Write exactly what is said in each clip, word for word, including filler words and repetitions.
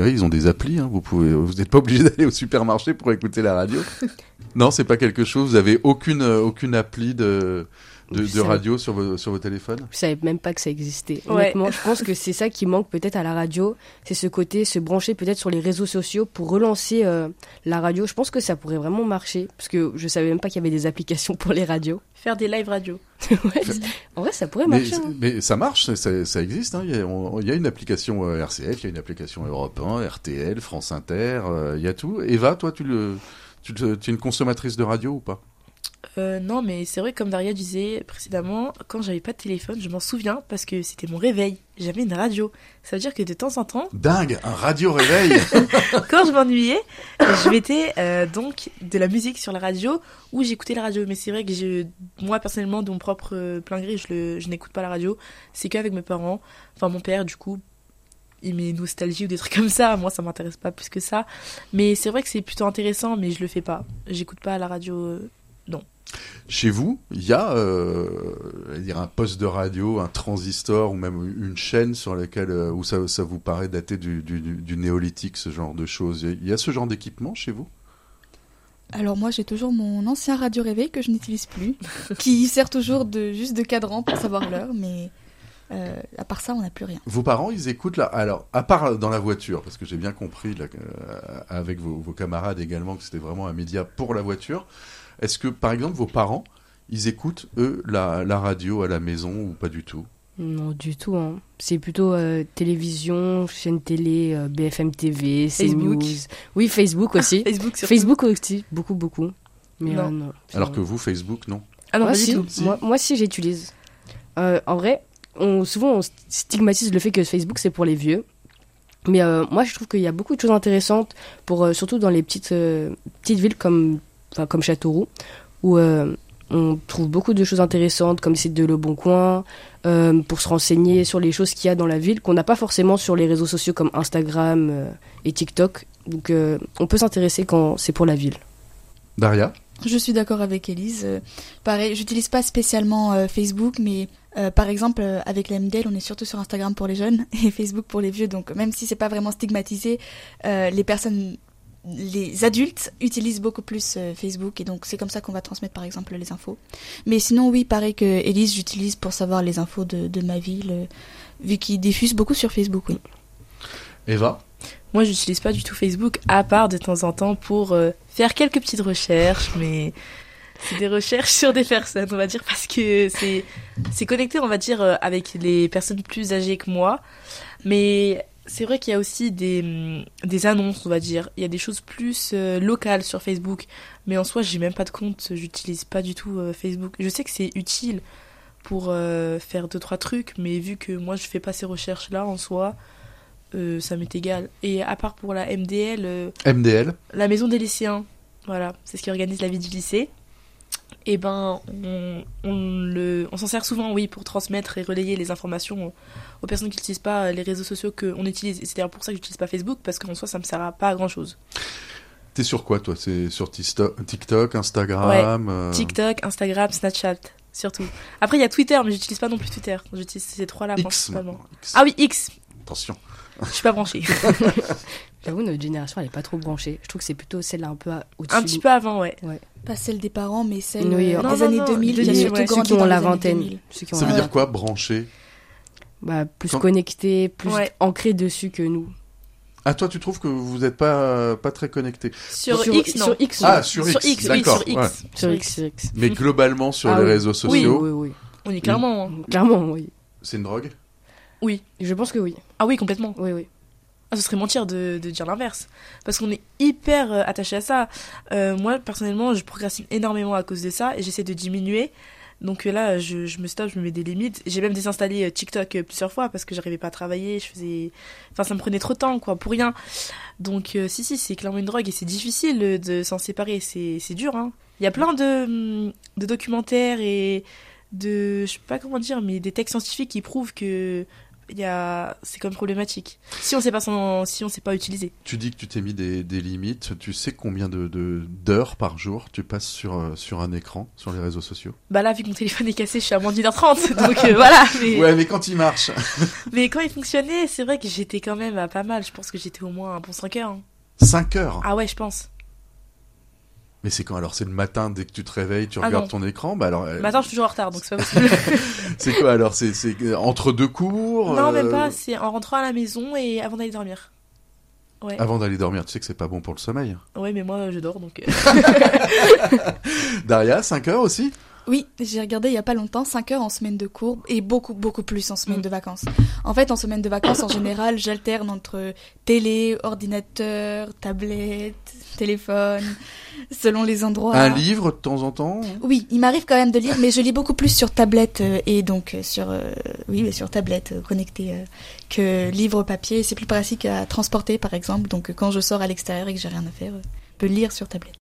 Oui, ils ont des applis, hein. Vous pouvez, vous n'êtes pas obligé d'aller au supermarché pour écouter la radio. Non, c'est pas quelque chose. Vous avez aucune, aucune appli de, de, de radio sur vos, sur vos téléphones. Je savais même pas que ça existait. Ouais. Honnêtement, je pense que c'est ça qui manque peut-être à la radio. C'est ce côté, se brancher peut-être sur les réseaux sociaux pour relancer euh, la radio. Je pense que ça pourrait vraiment marcher. Parce que je savais même pas qu'il y avait des applications pour les radios. Faire des live radio. Ouais, en vrai, ça pourrait Mais, marcher. Hein. mais ça marche, ça, ça, ça existe. Hein. Il, y a, on, il y a une application euh, R C F, il y a une application Europe un, R T L, France Inter, euh, il y a tout. Eva, toi, tu, le, tu, tu es une consommatrice de radio ou pas? Euh, non, mais c'est vrai, comme Daria disait précédemment, quand j'avais pas de téléphone, je m'en souviens parce que c'était mon réveil. J'avais une radio. Ça veut dire que de temps en temps, Dingue, un radio réveil. quand je m'ennuyais, je mettais euh, donc de la musique sur la radio ou j'écoutais la radio. Mais c'est vrai que je, moi personnellement, de mon propre euh, plein gré, je, le, je n'écoute pas la radio. C'est qu'avec mes parents. Enfin, mon père, du coup, il met nostalgie ou des trucs comme ça. Moi, ça m'intéresse pas plus que ça. Mais c'est vrai que c'est plutôt intéressant, mais je le fais pas. J'écoute pas la radio. Euh, non. Chez vous, il y a euh, dire un poste de radio, un transistor ou même une chaîne sur laquelle euh, où ça, ça vous paraît dater du, du, du néolithique, ce genre de choses. Il y a ce genre d'équipement chez vous? Alors moi j'ai toujours mon ancien radio réveil que je n'utilise plus, qui sert toujours de, juste de cadran pour savoir l'heure, mais euh, à part ça on n'a plus rien. Vos parents, ils écoutent là. Alors, à part dans la voiture, parce que j'ai bien compris là, euh, avec vos, vos camarades également que c'était vraiment un média pour la voiture. Est-ce que, par exemple, vos parents, ils écoutent, eux, la, la radio à la maison ou pas du tout? Non, du tout. Hein. C'est plutôt euh, télévision, chaîne télé, euh, B F M T V, Facebook. CNews. Oui, Facebook aussi. Facebook, surtout. Facebook aussi, beaucoup, beaucoup. Mais Non. euh, non. Alors que vous, Facebook, non? Ah non, moi, pas si. du tout. Si. Moi, moi, si, j'utilise. Euh, en vrai, on, souvent, on stigmatise le fait que Facebook, c'est pour les vieux. Mais euh, moi, je trouve qu'il y a beaucoup de choses intéressantes, pour, euh, surtout dans les petites, euh, petites villes comme, enfin, comme Châteauroux, où euh, on trouve beaucoup de choses intéressantes, comme le site de Le Bon Coin, euh, pour se renseigner sur les choses qu'il y a dans la ville, qu'on n'a pas forcément sur les réseaux sociaux comme Instagram euh, et TikTok. Donc, euh, on peut s'intéresser quand c'est pour la ville. Daria? Je suis d'accord avec Élise. Euh, pareil, j'utilise pas spécialement euh, Facebook, mais euh, par exemple euh, avec la M D L, on est surtout sur Instagram pour les jeunes et Facebook pour les vieux. Donc même si c'est pas vraiment stigmatisé, euh, les personnes, les adultes utilisent beaucoup plus euh, Facebook et donc c'est comme ça qu'on va transmettre par exemple les infos. Mais sinon oui, pareil que Élise, j'utilise pour savoir les infos de, de ma ville, euh, vu qu'ils diffusent beaucoup sur Facebook. Oui. Eva? Moi, j'utilise pas du tout Facebook, à part de temps en temps pour euh, faire quelques petites recherches, mais c'est des recherches sur des personnes, on va dire, parce que c'est c'est connecté, on va dire, euh, avec les personnes plus âgées que moi. Mais c'est vrai qu'il y a aussi des, des annonces, on va dire. Il y a des choses plus euh, locales sur Facebook, mais en soi, j'ai même pas de compte, j'utilise pas du tout euh, Facebook. Je sais que c'est utile pour euh, faire deux, trois trucs, mais vu que moi, je fais pas ces recherches-là en soi... Euh, ça m'est égal. Et à part pour la M D L, euh, M D L? la maison des lycéens, voilà, c'est ce qui organise la vie du lycée. Et ben, on, on, le, on s'en sert souvent, oui, pour transmettre et relayer les informations aux personnes qui n'utilisent pas les réseaux sociaux qu'on utilise. Et c'est d'ailleurs pour ça que j'utilise pas Facebook, parce qu'en soi, ça me sert à pas à grand chose. T'es sur quoi, toi? C'est sur TikTok, Instagram? Ouais, euh... TikTok, Instagram, Snapchat, surtout. Après, il y a Twitter, mais j'utilise pas non plus Twitter. J'utilise ces trois-là X, principalement. X. Ah oui, X. Attention. Je suis pas branchée. J'avoue, notre génération, elle est pas trop branchée. Je trouve que c'est plutôt celle un peu à- au-dessus. Un petit peu avant, ouais. Pas celle des parents, mais celle Oui, euh, non, des non, années non, deux mille, deux qui a mille, surtout ouais. Ceux grandi qui ont dans la les années vingtaine. deux mille. Ceux qui ont Ça veut la- dire quoi, branché? bah, plus Quand- connectés, plus Ouais. ancrés dessus que nous. Ah, toi, tu trouves que vous n'êtes pas, pas très connecté? Sur, Sur- X, non. sur X, Ah, ouais. sur Sur X, X, oui, d'accord. sur X. ouais. Sur X, sur X. Mais globalement, sur Ah les oui. réseaux sociaux, Oui, oui, oui. On est clairement. hein. Clairement, oui. c'est une drogue? Oui. Je pense que oui. Ah oui, complètement. Oui, oui. Ah, ce serait mentir de, de dire l'inverse. Parce qu'on est hyper euh, attaché à ça. Euh, moi, personnellement, je procrastine énormément à cause de ça et j'essaie de diminuer. Donc euh, là, je, je me stoppe, je me mets des limites. J'ai même désinstallé euh, TikTok euh, plusieurs fois parce que j'arrivais pas à travailler. Je faisais... Enfin, ça me prenait trop de temps, quoi, pour rien. Donc, euh, si, si, c'est clairement une drogue et c'est difficile euh, de s'en séparer. C'est, c'est dur, hein. Il y a plein de, de documentaires et de... Je sais pas comment dire, mais des textes scientifiques qui prouvent que... il y a, c'est quand même problématique. Si on sait pas son, si on sait pas utiliser. Tu dis que tu t'es mis des, des limites. Tu sais combien de, de d'heures par jour tu passes sur euh, sur un écran, sur les réseaux sociaux? Bah là, vu que mon téléphone est cassé, je suis à moins d'une heure trente, donc euh, voilà. Mais... Ouais, mais quand il marche. mais quand il fonctionnait, c'est vrai que j'étais quand même à pas mal. Je pense que j'étais au moins un bon cinq heures. Hein. cinq heures. Ah ouais, je pense. Mais c'est quand alors? C'est le matin, dès que tu te réveilles, tu Ah regardes non. ton écran? Bah alors. Le matin, je suis toujours en retard, donc c'est pas possible. C'est quoi alors? C'est c'est entre deux cours? Non, euh, même pas. C'est en rentrant à la maison et avant d'aller dormir. Ouais. Avant d'aller dormir, tu sais que c'est pas bon pour le sommeil. Ouais, mais moi, je dors, donc. Euh... Daria, cinq heures aussi? Oui, j'ai regardé il y a pas longtemps, cinq heures en semaine de cours et beaucoup, beaucoup plus en semaine Mm. de vacances. En fait, en semaine de vacances, en général, j'alterne entre télé, ordinateur, tablette, téléphone, selon les endroits. Un livre de temps en temps? Oui, il m'arrive quand même de lire, mais je lis beaucoup plus sur tablette euh, et donc euh, sur, euh, oui, mais sur tablette euh, connectée euh, que livre papier. C'est plus pratique à transporter, par exemple. Donc, euh, quand je sors à l'extérieur et que j'ai rien à faire, euh, je peux lire sur tablette.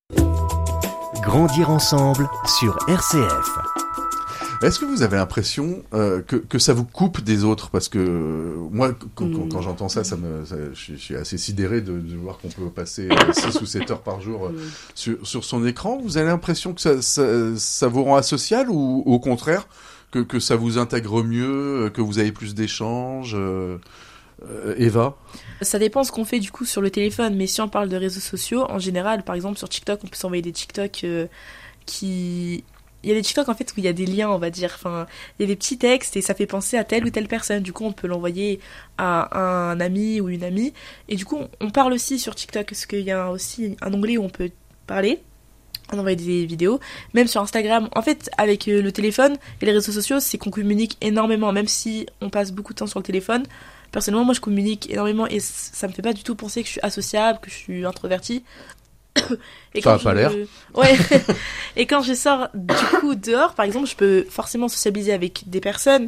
Grandir ensemble sur R C F. Est-ce que vous avez l'impression euh, que, que ça vous coupe des autres? Parce que euh, moi, quand, quand, quand j'entends ça, ça me, ça, je, suis, je suis assez sidéré de, de voir qu'on peut passer six ou sept heures par jour euh, sur, sur son écran. Vous avez l'impression que ça, ça, ça vous rend asocial ou au contraire que, que ça vous intègre mieux, que vous avez plus d'échanges euh, euh, Eva? Ça dépend ce qu'on fait du coup sur le téléphone, mais si on parle de réseaux sociaux, en général, par exemple sur TikTok, on peut s'envoyer des TikTok euh, qui... Il y a des TikTok en fait où il y a des liens, on va dire. Enfin, il y a des petits textes et ça fait penser à telle ou telle personne. Du coup, on peut l'envoyer à un ami ou une amie. Et du coup, on, on parle aussi sur TikTok parce qu'il y a aussi un onglet où on peut parler. On envoie des vidéos, même sur Instagram. En fait, avec euh, le téléphone et les réseaux sociaux, c'est qu'on communique énormément, même si on passe beaucoup de temps sur le téléphone. Personnellement, moi, je communique énormément et ça me fait pas du tout penser que je suis associable, que je suis introvertie. Et ça quand a pas je... l'air. Ouais. Et quand je sors du coup dehors, par exemple, je peux forcément sociabiliser avec des personnes,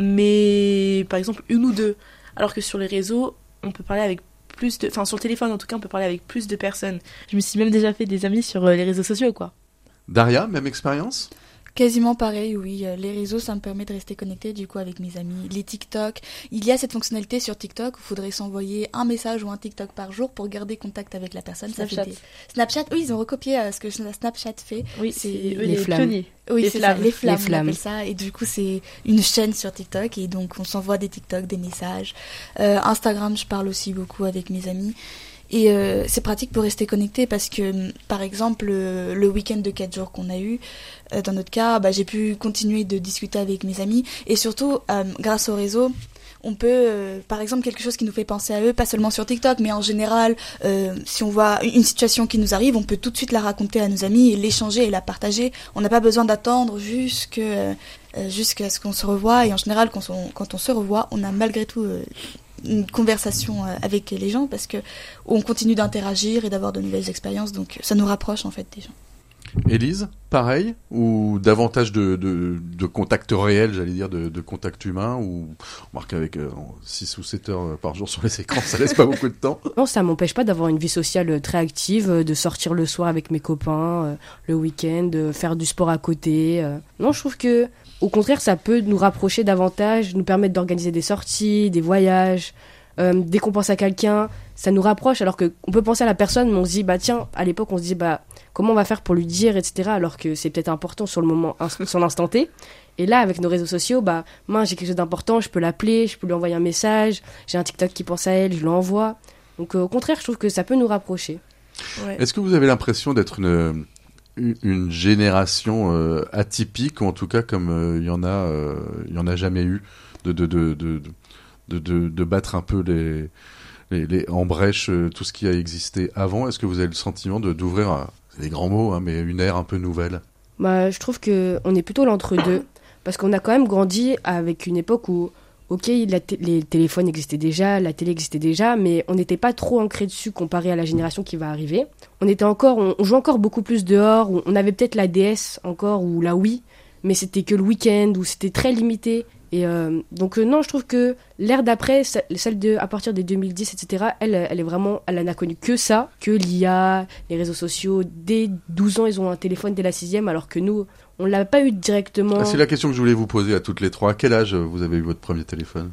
mais par exemple une ou deux. Alors que sur les réseaux, on peut parler avec plus de... Enfin, sur le téléphone, en tout cas, on peut parler avec plus de personnes. Je me suis même déjà fait des amis sur euh, les réseaux sociaux, quoi. Daria, même expérience? Quasiment pareil, oui. Euh, Les réseaux, ça me permet de rester connecté du coup avec mes amis. Les TikTok, il y a cette fonctionnalité sur TikTok où il faudrait s'envoyer un message ou un TikTok par jour pour garder contact avec la personne. Ça fait Snapchat. des- Snapchat, oui, ils ont recopié euh, ce que Snapchat fait. Oui, C'est c'est eux les les, flammes. pionniers. Oui, Les c'est ça, flammes. les flammes, Les on flammes. appelle ça. Et du coup, c'est une chaîne sur TikTok et donc on s'envoie des TikTok, des messages. Euh, Instagram, je parle aussi beaucoup avec mes amis. Et euh, c'est pratique pour rester connecté parce que, par exemple, le, le week-end de quatre jours qu'on a eu, euh, dans notre cas, bah, j'ai pu continuer de discuter avec mes amis. Et surtout, euh, grâce au réseau, on peut, euh, par exemple, quelque chose qui nous fait penser à eux, pas seulement sur TikTok, mais en général, euh, si on voit une situation qui nous arrive, on peut tout de suite la raconter à nos amis et l'échanger et la partager. On n'a pas besoin d'attendre jusque, euh, jusqu'à ce qu'on se revoie. Et en général, quand on, quand on se revoit, on a malgré tout... Euh, une conversation euh, avec les gens parce que on continue d'interagir et d'avoir de nouvelles expériences, donc ça nous rapproche en fait des gens. Élise, pareil? Ou davantage de, de, de contact réel, j'allais dire, de, de contact humain? Ou on marque avec euh, six ou sept heures par jour sur les écrans, ça laisse pas beaucoup de temps? Non, ça m'empêche pas d'avoir une vie sociale très active, euh, de sortir le soir avec mes copains, euh, le week-end, de faire du sport à côté. euh. Non, je trouve que, au contraire, ça peut nous rapprocher davantage, nous permettre d'organiser des sorties, des voyages. Euh, dès qu'on pense à quelqu'un, ça nous rapproche. Alors que on peut penser à la personne, mais on se dit, bah tiens, à l'époque, on se dit, bah comment on va faire pour lui dire, et cetera. Alors que c'est peut-être important sur le moment, sur l'instant T. Et là, avec nos réseaux sociaux, bah, mince, j'ai quelque chose d'important, je peux l'appeler, je peux lui envoyer un message, j'ai un TikTok qui pense à elle, je l'envoie. Donc, euh, au contraire, je trouve que ça peut nous rapprocher. Ouais. Est-ce que vous avez l'impression d'être une, une, une génération euh, atypique, ou en tout cas comme euh, il y en a, euh, il y en a jamais eu, de, de, de, de, de, de, de battre un peu les, les, les en brèche euh, tout ce qui a existé avant? Est-ce que vous avez le sentiment de, d'ouvrir, un, c'est des grands mots, hein, mais une ère un peu nouvelle? Bah, je trouve qu'on est plutôt l'entre-deux. Parce qu'on a quand même grandi avec une époque où, ok, la t- les téléphones existaient déjà, la télé existait déjà, mais on n'était pas trop ancré dessus comparé à la génération qui va arriver. On était encore, on, on jouait encore beaucoup plus dehors, on, on avait peut-être la D S encore ou la Wii, mais c'était que le week-end, où c'était très limité. Et euh, donc euh, non, je trouve que l'ère d'après, celle de à partir des deux mille dix, et cetera, elle, elle est vraiment, elle n'a connu que ça, que l'I A, les réseaux sociaux. Dès douze ans, ils ont un téléphone dès la sixième, alors que nous, on l'a pas eu directement. Ah, c'est la question que je voulais vous poser à toutes les trois. À quel âge vous avez eu votre premier téléphone?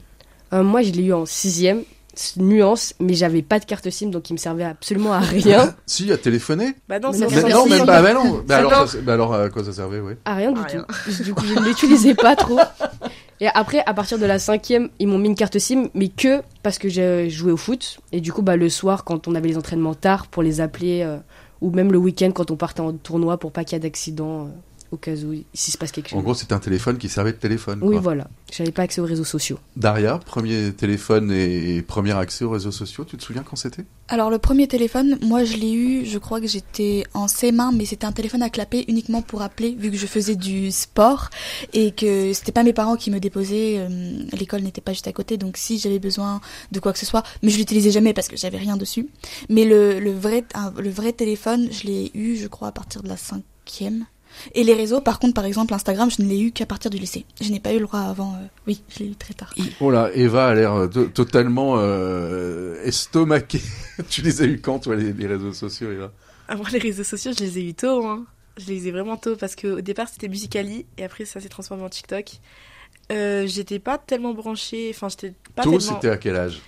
Euh, moi, je l'ai eu en sixième, nuance, mais j'avais pas de carte SIM, donc il me servait absolument à rien. Si, à téléphoner. Bah non, Mais ça non, sert Mais à non, rien. même pas. Bah non. Bah Ah alors, non. ça- bah alors, à quoi ça servait, oui. À rien du À rien. tout. Du coup, je ne l'utilisais pas trop. Et après, à partir de la cinquième, ils m'ont mis une carte SIM, mais que parce que j'ai joué au foot. Et du coup, bah, le soir, quand on avait les entraînements tard, pour les appeler, euh, ou même le week-end, quand on partait en tournoi, pour pas qu'il y ait d'accident, euh, au cas où, s'il se passe quelque chose. En gros, c'était un téléphone qui servait de téléphone. oui, quoi. voilà. J'avais pas accès aux réseaux sociaux. Daria, premier téléphone et, et premier accès aux réseaux sociaux, tu te souviens quand c'était? Alors le premier téléphone, moi je l'ai eu, je crois que j'étais en C M un, mais c'était un téléphone à clapper uniquement pour appeler, vu que je faisais du sport et que c'était pas mes parents qui me déposaient, euh, l'école n'était pas juste à côté, donc si j'avais besoin de quoi que ce soit, mais je l'utilisais jamais parce que j'avais rien dessus. Mais le, le, vrai, un- le vrai téléphone, je l'ai eu, je crois, à partir de la cinquième. Et les réseaux, par contre, par exemple, Instagram, je ne l'ai eu qu'à partir du lycée. Je n'ai pas eu le droit avant. euh, Oui, je l'ai eu très tard. Oh là, Eva a l'air euh, to- totalement euh, estomaquée. Tu les as eu quand, toi, les, les réseaux sociaux, Eva? Ah, moi, les réseaux sociaux, je les ai eu tôt. Hein. Je les ai vraiment tôt parce qu'au départ, c'était Musical.ly et après, ça s'est transformé en TikTok. Euh, j'étais pas tellement branchée. Enfin, j'étais pas Tôt, tellement. c'était à quel âge?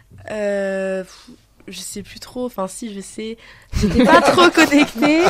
Euh, pff, je sais plus trop. Enfin, si, je sais. J'étais pas trop connectée.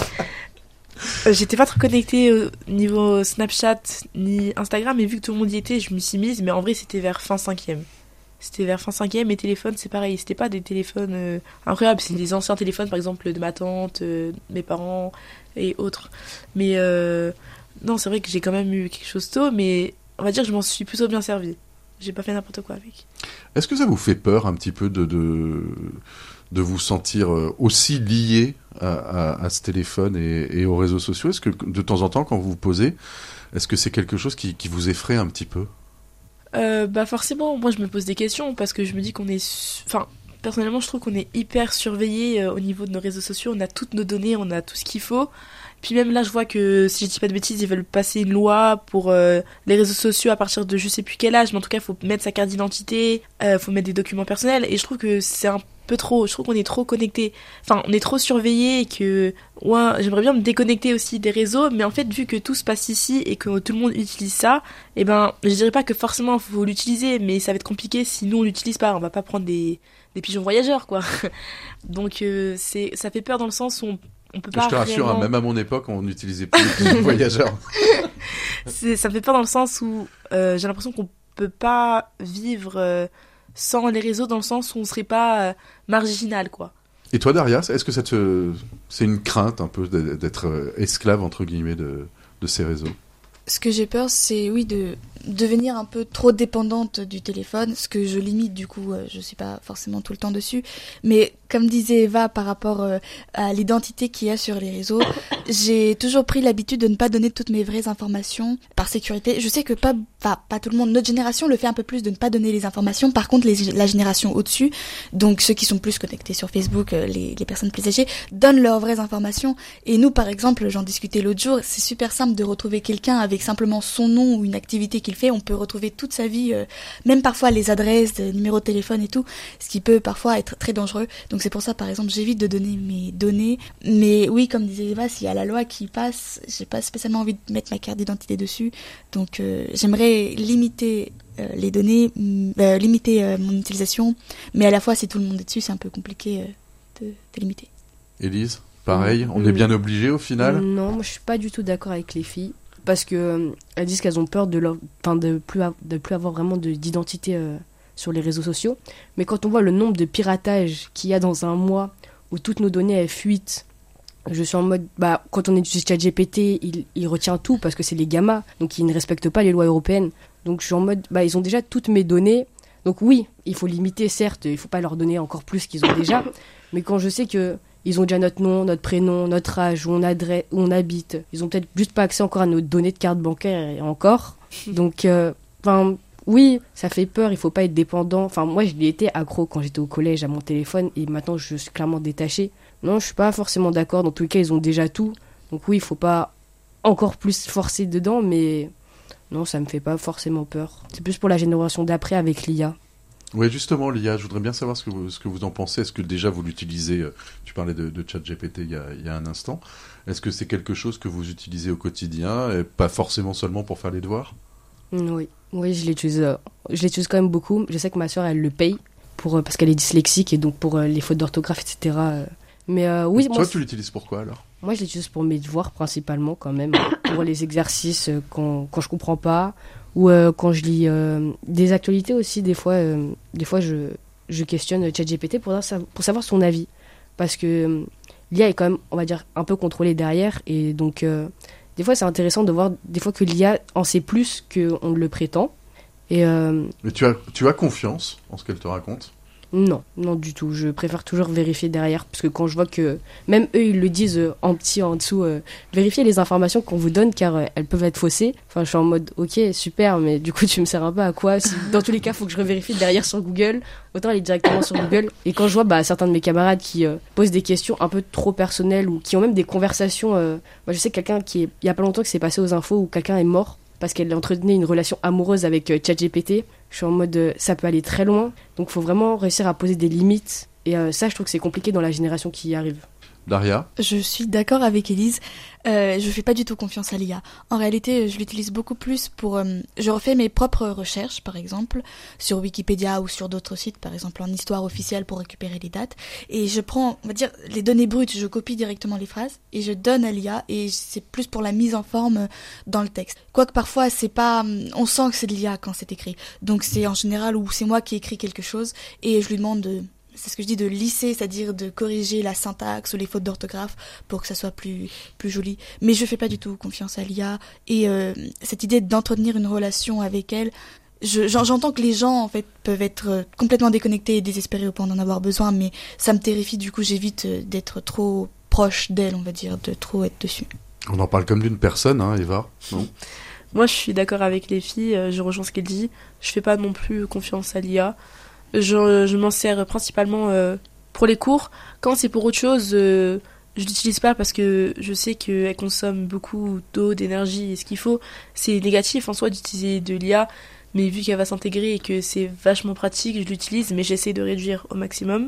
Euh, J'étais pas trop connectée au niveau Snapchat ni Instagram, mais vu que tout le monde y était, je me suis mise. Mais en vrai, c'était vers fin cinquième. C'était vers fin cinquième. Mes téléphones, c'est pareil. C'était pas des téléphones euh, incroyables. C'est des anciens téléphones, par exemple, de ma tante, euh, mes parents et autres. Mais euh, non, c'est vrai que j'ai quand même eu quelque chose tôt, mais on va dire que je m'en suis plutôt bien servie. J'ai pas fait n'importe quoi avec. Est-ce que ça vous fait peur un petit peu de, de, de vous sentir euh, aussi lié à, à, à ce téléphone et, et aux réseaux sociaux? Est-ce que de temps en temps, quand vous vous posez, est-ce que c'est quelque chose qui, qui vous effraie un petit peu? Euh, bah forcément, moi je me pose des questions parce que je me dis qu'on est... su- Enfin, personnellement, je trouve qu'on est hyper surveillé euh, au niveau de nos réseaux sociaux. On a toutes nos données, on a tout ce qu'il faut. Puis même là, je vois que, si je dis pas de bêtises, ils veulent passer une loi pour euh, les réseaux sociaux à partir de je sais plus quel âge. Mais en tout cas, il faut mettre sa carte d'identité, il faut mettre des documents personnels. Et je trouve que c'est un peu trop. Je trouve qu'on est trop connecté. Enfin, on est trop surveillé et que... Ouais, j'aimerais bien me déconnecter aussi des réseaux. Mais en fait, vu que tout se passe ici et que tout le monde utilise ça, eh ben, je dirais pas que forcément il faut l'utiliser. Mais ça va être compliqué si nous on l'utilise pas. On va pas prendre des, des pigeons voyageurs, quoi. Donc, euh, c'est, ça fait peur dans le sens où on On peut pas Je te rassure, réellement- hein, même à mon époque, on n'utilisait plus les voyageurs. C'est- ça me fait peur dans le sens où euh, j'ai l'impression qu'on peut pas vivre euh, sans les réseaux, dans le sens où on serait pas euh, marginal, quoi. Et toi, Daria, est-ce que ça te... c'est une crainte un peu d'être euh, esclave, entre guillemets, de, de ces réseaux? Ce que j'ai peur, c'est oui de devenir un peu trop dépendante du téléphone, ce que je limite du coup, euh, je suis pas forcément tout le temps dessus. Mais comme disait Eva par rapport euh, à l'identité qu'il y a sur les réseaux, j'ai toujours pris l'habitude de ne pas donner toutes mes vraies informations par sécurité. Je sais que pas, enfin, pas tout le monde, notre génération le fait un peu plus de ne pas donner les informations. Par contre, les, la génération au-dessus, donc ceux qui sont plus connectés sur Facebook, euh, les, les personnes plus âgées, donnent leurs vraies informations. Et nous, par exemple, j'en discutais l'autre jour, c'est super simple de retrouver quelqu'un avec simplement son nom ou une activité qu'il fait. On peut retrouver toute sa vie, euh, même parfois les adresses, euh, numéros de téléphone et tout, ce qui peut parfois être très dangereux. Donc c'est pour ça, par exemple, j'évite de donner mes données. Mais oui, comme disait Eva, s'il y a la loi qui passe, j'ai pas spécialement envie de mettre ma carte d'identité dessus. Donc euh, j'aimerais limiter euh, les données, euh, limiter euh, mon utilisation, mais à la fois si tout le monde est dessus, c'est un peu compliqué euh, de, de limiter. Élise, pareil, on Mm. est bien obligé au final? Non, moi je suis pas du tout d'accord avec les filles. Parce que euh, elles disent qu'elles ont peur de leur, enfin de plus av- de plus avoir vraiment de- d'identité euh, sur les réseaux sociaux. Mais quand on voit le nombre de piratages qu'il y a dans un mois où toutes nos données elles fuitent, je suis en mode bah quand on utilise ChatGPT, il, il retient tout parce que c'est les gammas, donc ils ne respectent pas les lois européennes. Donc je suis en mode bah ils ont déjà toutes mes données. Donc oui, il faut limiter certes, il faut pas leur donner encore plus qu'ils ont déjà. Mais quand je sais que ils ont déjà notre nom, notre prénom, notre âge, où on, adresse, où on habite. Ils ont peut-être juste pas accès encore à nos données de carte bancaire et encore. Donc, enfin, euh, oui, ça fait peur. Il faut pas être dépendant. Enfin, moi, je l'ai été accro quand j'étais au collège à mon téléphone et maintenant, je suis clairement détachée. Non, je suis pas forcément d'accord. Dans tous les cas, ils ont déjà tout. Donc oui, il faut pas encore plus forcer dedans, mais non, ça me fait pas forcément peur. C'est plus pour la génération d'après avec l'I A. Oui, justement, Lia, je voudrais bien savoir ce que vous, ce que vous en pensez. Est-ce que déjà vous l'utilisez, euh, tu parlais de, de ChatGPT il y a, il y a un instant, est-ce que c'est quelque chose que vous utilisez au quotidien et pas forcément seulement pour faire les devoirs? Oui, oui, je l'utilise, euh, je l'utilise quand même beaucoup. Je sais que ma soeur, elle le paye pour, euh, parce qu'elle est dyslexique et donc pour euh, les fautes d'orthographe, et cetera euh. Mais euh, oui, Toi, moi, tu l'utilises pourquoi alors? moi, je l'utilise pour mes devoirs principalement quand même, pour les exercices euh, quand, quand je comprends pas ou euh, quand je lis euh, des actualités aussi. Des fois, euh, des fois, je, je questionne ChatGPT pour, pour savoir son avis, parce que euh, l'I A est quand même, on va dire, un peu contrôlée derrière et donc euh, des fois, c'est intéressant de voir des fois que l'I A en sait plus qu'on ne le prétend. Et euh, Mais tu as, tu as confiance en ce qu'elle te raconte? Non, non du tout. Je préfère toujours vérifier derrière, parce que quand je vois que même eux, ils le disent euh, en petit, en dessous, euh, vérifiez les informations qu'on vous donne, car euh, elles peuvent être faussées. Enfin, je suis en mode, ok, super, mais du coup, tu me sers un peu à quoi? Si, dans tous les cas, il faut que je revérifie derrière sur Google. Autant aller directement sur Google. Et quand je vois bah, certains de mes camarades qui euh, posent des questions un peu trop personnelles, ou qui ont même des conversations... Euh, moi, je sais quelqu'un qui, est, il y a pas longtemps, qui s'est passé aux infos, où quelqu'un est mort parce qu'elle entretenait une relation amoureuse avec euh, ChatGPT. Je suis en mode, euh, ça peut aller très loin. Donc, il faut vraiment réussir à poser des limites. Et euh, ça, je trouve que c'est compliqué dans la génération qui arrive. Daria? Je suis d'accord avec Élise. Euh, je fais pas du tout confiance à l'I A. En réalité, je l'utilise beaucoup plus pour... Euh, je refais mes propres recherches, par exemple, sur Wikipédia ou sur d'autres sites, par exemple en histoire officielle pour récupérer les dates. Et je prends, on va dire, les données brutes, je copie directement les phrases et je donne à l'I A et c'est plus pour la mise en forme dans le texte. Quoique parfois, c'est pas... On sent que c'est de l'I A quand c'est écrit. Donc c'est en général où c'est moi qui écris quelque chose et je lui demande de... C'est ce que je dis, de lisser, c'est-à-dire de corriger la syntaxe ou les fautes d'orthographe pour que ça soit plus, plus joli. Mais je fais pas du tout confiance à l'I A. Et euh, cette idée d'entretenir une relation avec elle, je, j'entends que les gens, en fait, peuvent être complètement déconnectés et désespérés au point d'en avoir besoin, mais ça me terrifie, du coup, j'évite d'être trop proche d'elle, on va dire, de trop être dessus. On en parle comme d'une personne, hein, Eva, non? Moi, je suis d'accord avec les filles, je rejoins ce qu'elle dit. Je fais pas non plus confiance à l'I A. Je, je m'en sers principalement euh, pour les cours. Quand c'est pour autre chose, euh, je l'utilise pas parce que je sais qu'elle consomme beaucoup d'eau, d'énergie et ce qu'il faut. C'est négatif en soi d'utiliser de l'I A, mais vu qu'elle va s'intégrer et que c'est vachement pratique, je l'utilise, mais j'essaie de réduire au maximum.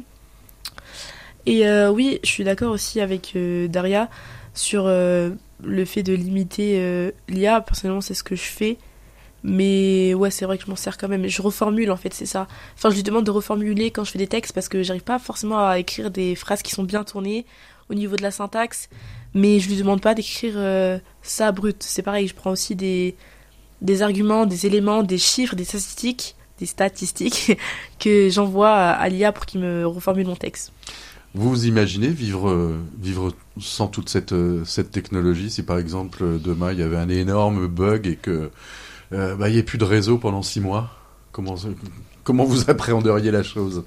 Et euh, oui, je suis d'accord aussi avec euh, Daria sur euh, le fait de limiter euh, l'I A. Personnellement, c'est ce que je fais. Mais ouais, c'est vrai que je m'en sers quand même. Je reformule en fait, c'est ça. Enfin, je lui demande de reformuler quand je fais des textes parce que j'arrive pas forcément à écrire des phrases qui sont bien tournées au niveau de la syntaxe. Mais je lui demande pas d'écrire euh, ça brut. C'est pareil, je prends aussi des, des arguments, des éléments, des chiffres, des statistiques, des statistiques que j'envoie à, à l'I A pour qu'il me reformule mon texte. Vous vous imaginez vivre, euh, vivre sans toute cette, euh, cette technologie? Si par exemple, euh, demain, il y avait un énorme bug et que euh, bah, il n'y ait plus de réseau pendant six mois, comment, comment vous appréhenderiez la chose?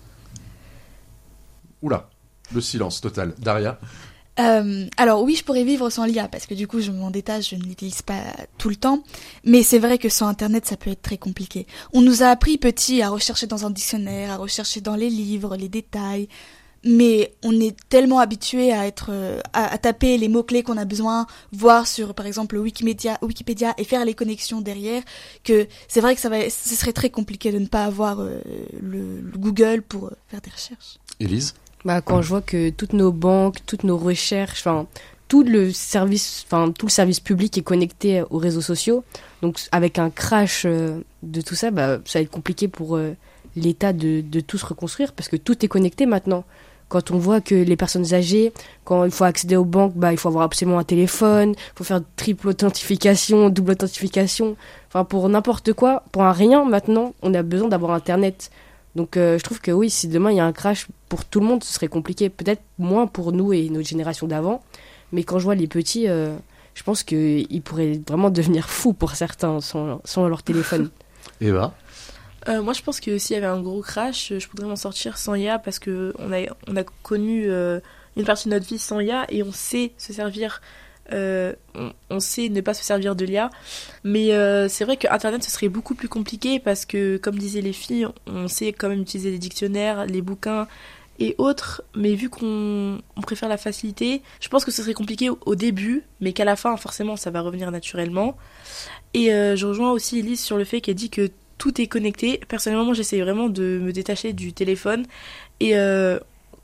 Oula, le silence total. Daria? Euh, alors oui, je pourrais vivre sans l'I A, parce que du coup, je m'en détache, je ne l'utilise pas tout le temps. Mais c'est vrai que sans Internet, ça peut être très compliqué. On nous a appris petit à rechercher dans un dictionnaire, à rechercher dans les livres, les détails. Mais on est tellement habitué à être, à, à taper les mots-clés qu'on a besoin, voir sur, par exemple, Wikipédia, Wikipédia et faire les connexions derrière, que c'est vrai que ça va, ce serait très compliqué de ne pas avoir euh, le, le Google pour euh, faire des recherches. Élise? Bah, quand je vois que toutes nos banques, toutes nos recherches, enfin tout le service, enfin tout le service public est connecté aux réseaux sociaux, donc avec un crash euh, de tout ça, bah ça va être compliqué pour euh, l'État de, de tout se reconstruire parce que tout est connecté maintenant. Quand on voit que les personnes âgées, quand il faut accéder aux banques, bah il faut avoir absolument un téléphone, il faut faire triple authentification, double authentification, enfin pour n'importe quoi, pour un rien maintenant, on a besoin d'avoir Internet. Donc euh, je trouve que oui, si demain il y a un crash pour tout le monde, ce serait compliqué. Peut-être moins pour nous et notre génération d'avant. Mais quand je vois les petits, euh, je pense qu'ils pourraient vraiment devenir fous pour certains sans, sans leur téléphone. Eva? euh, Moi je pense que s'il y avait un gros crash, je pourrais m'en sortir sans I A parce qu'on a, on a connu euh, une partie de notre vie sans I A et on sait se servir... Euh, on, on sait ne pas se servir de l'I A, mais euh, c'est vrai que Internet ce serait beaucoup plus compliqué parce que comme disaient les filles, on sait quand même utiliser les dictionnaires, les bouquins et autres, mais vu qu'on on préfère la facilité, je pense que ce serait compliqué au, au début, mais qu'à la fin forcément ça va revenir naturellement. Et euh, je rejoins aussi Elise sur le fait qu'elle dit que tout est connecté. Personnellement moi j'essaie vraiment de me détacher du téléphone et euh,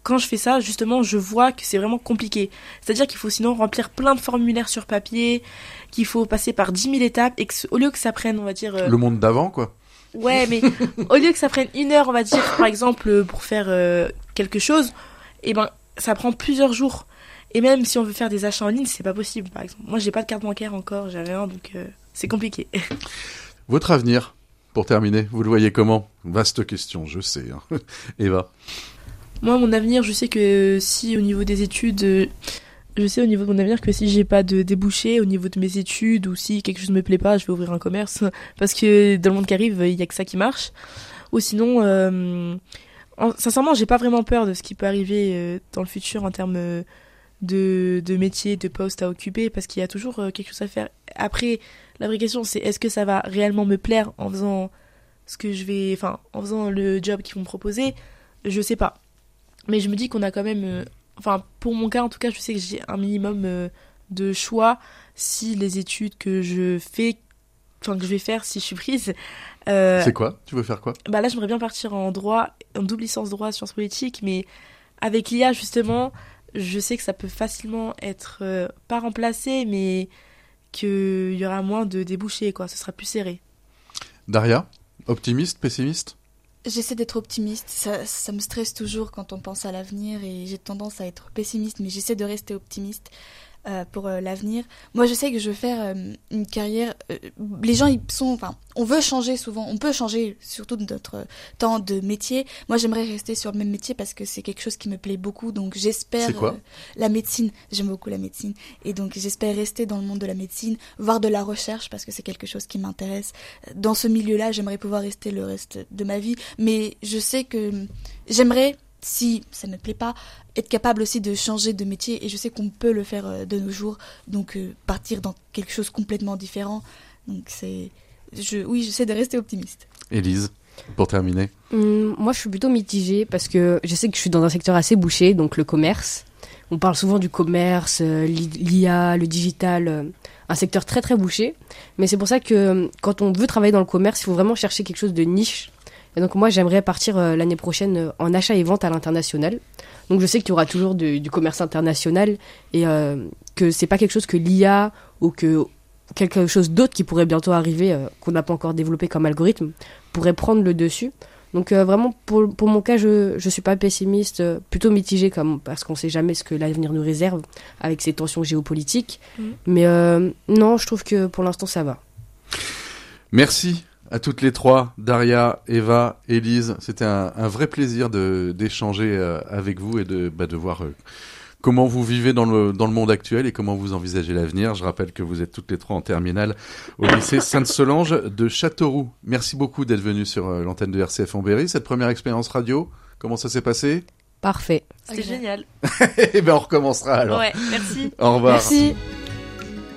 quand je fais ça, justement, je vois que c'est vraiment compliqué. C'est-à-dire qu'il faut sinon remplir plein de formulaires sur papier, qu'il faut passer par dix mille étapes, et qu'au lieu que ça prenne, on va dire... Euh... Le monde d'avant, quoi. Ouais, mais au lieu que ça prenne une heure, on va dire, par exemple, pour faire euh, quelque chose, eh ben, ça prend plusieurs jours. Et même si on veut faire des achats en ligne, c'est pas possible, par exemple. Moi, j'ai pas de carte bancaire encore, j'ai rien, donc euh, c'est compliqué. Votre avenir, pour terminer, vous le voyez comment ? Vaste question, je sais. Hein. Eva ? Moi, mon avenir, je sais que si au niveau des études, euh, je sais au niveau de mon avenir que si j'ai pas de débouchés au niveau de mes études ou si quelque chose me plaît pas, je vais ouvrir un commerce parce que dans le monde qui arrive, il y a que ça qui marche. Ou sinon, euh, en, sincèrement, j'ai pas vraiment peur de ce qui peut arriver euh, dans le futur en termes euh, de, de métier, de poste à occuper parce qu'il y a toujours euh, quelque chose à faire. Après, la vraie question, c'est est-ce que ça va réellement me plaire en faisant ce que je vais, enfin, en faisant le job qu'ils vont me proposer, je sais pas. Mais je me dis qu'on a quand même... Euh, enfin, pour mon cas, en tout cas, je sais que j'ai un minimum euh, de choix si les études que je fais... Enfin, que je vais faire si je suis prise... Euh, c'est quoi ? Tu veux faire quoi ? Bah là, j'aimerais bien partir en droit, en double licence droit, sciences politiques, mais avec l'I A, justement, je sais que ça peut facilement être... Euh, pas remplacé, mais qu'il y aura moins de débouchés, quoi. Ce sera plus serré. Daria ? Optimiste ? Pessimiste ? J'essaie d'être optimiste, ça, ça me stresse toujours quand on pense à l'avenir et j'ai tendance à être pessimiste, mais j'essaie de rester optimiste euh, pour euh, l'avenir. Moi, je sais que je veux faire euh, une carrière... Euh, les gens, ils sont... Enfin, on veut changer souvent, on peut changer surtout de notre temps de métier. Moi, j'aimerais rester sur le même métier parce que c'est quelque chose qui me plaît beaucoup, donc j'espère... C'est quoi ? euh, La médecine, j'aime beaucoup la médecine, et donc j'espère rester dans le monde de la médecine, voire de la recherche parce que c'est quelque chose qui m'intéresse. Dans ce milieu-là, j'aimerais pouvoir rester le reste de ma vie, mais je sais que j'aimerais, si ça ne me plaît pas, être capable aussi de changer de métier, et je sais qu'on peut le faire de nos jours, donc euh, partir dans quelque chose complètement différent. Donc c'est... Je, oui, j'essaie de rester optimiste. Élise, pour terminer. Hum, moi, je suis plutôt mitigée parce que je sais que je suis dans un secteur assez bouché, donc le commerce. On parle souvent du commerce, euh, l'I A, le digital, euh, un secteur très très bouché. Mais c'est pour ça que euh, quand on veut travailler dans le commerce, il faut vraiment chercher quelque chose de niche. Et donc moi, j'aimerais partir euh, l'année prochaine euh, en achat et vente à l'international. Donc je sais qu'il y aura toujours de, du commerce international et euh, que c'est pas quelque chose que l'I A ou que quelque chose d'autre qui pourrait bientôt arriver, euh, qu'on n'a pas encore développé comme algorithme, pourrait prendre le dessus. Donc euh, vraiment, pour, pour mon cas, je ne suis pas pessimiste, euh, plutôt mitigée, comme, parce qu'on ne sait jamais ce que l'avenir nous réserve avec ces tensions géopolitiques. Mmh. Mais euh, non, je trouve que pour l'instant, ça va. Merci à toutes les trois, Daria, Eva, Élise. C'était un, un vrai plaisir de, d'échanger euh, avec vous et de, bah, de voir... Euh, comment vous vivez dans le, dans le monde actuel et comment vous envisagez l'avenir. Je rappelle que vous êtes toutes les trois en terminale au lycée Sainte-Solange de Châteauroux. Merci beaucoup d'être venus sur euh, l'antenne de R C F en Berry. Cette première expérience radio, comment ça s'est passé ? Parfait. C'était génial. Eh bien, on recommencera alors. Ouais, merci. Au revoir. Merci.